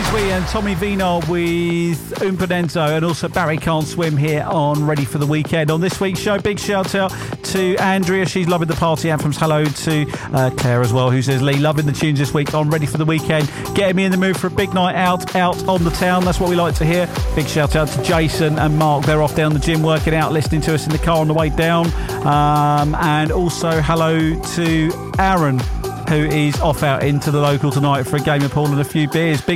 Sweet and Tommy Vino with Umponenzo, and also Barry Can't Swim here on Ready for the Weekend. On this week's show, big shout out to Andrea. She's loving the party anthems. Hello to Claire as well, who says, Lee, loving the tunes this week on Ready for the Weekend. Getting me in the mood for a big night out on the town. That's what we like to hear. Big shout out to Jason and Mark. They're off down the gym working out, listening to us in the car on the way down. And also hello to Aaron, who is off out into the local tonight for a game of pool and a few beers. Big